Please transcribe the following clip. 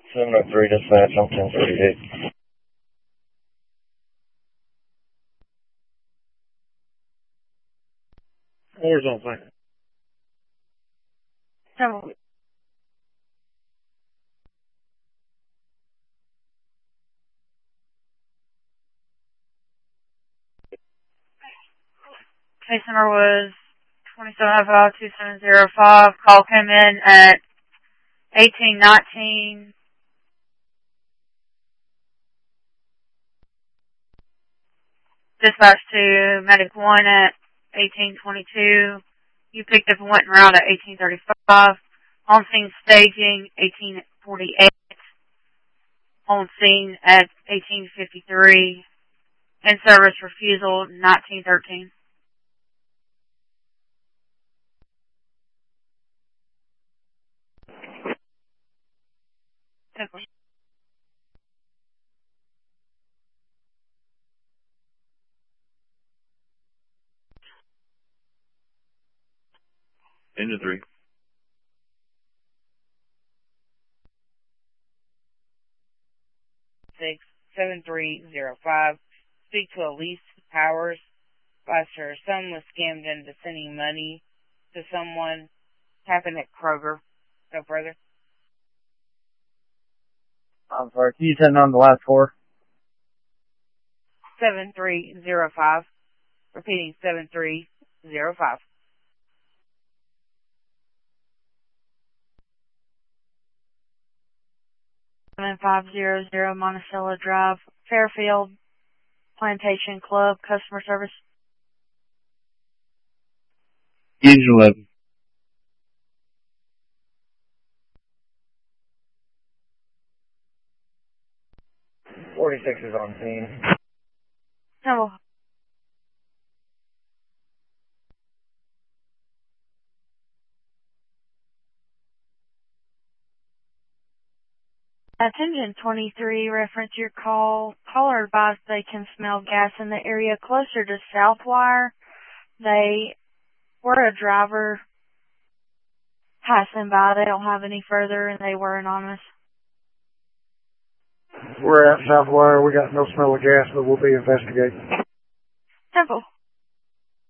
703 dispatch on 1038. Horizontal flank. So, case number was 2705-2705. Call came in at 1819. Dispatch to Medic 1 at 1822. You picked up and went around at 1835. On scene staging, 1848. On scene at 1853. In service refusal, 1913. Engine 3. 7305. Speak to Elise Powers. Advise her son was scammed into sending money to someone. Happened at Kroger. No further. I'm sorry, can you send on the last four? 7305. Repeating 7305. 7500 Monticello Drive, Fairfield Plantation Club, customer service. Engine 11. 46 is on scene. No. Attention 23, reference your call. Caller advised they can smell gas in the area closer to Southwire. They were a driver passing by. They don't have any further, and they were anonymous. We're at Southwire. We got no smell of gas, but we'll be investigating. Simple.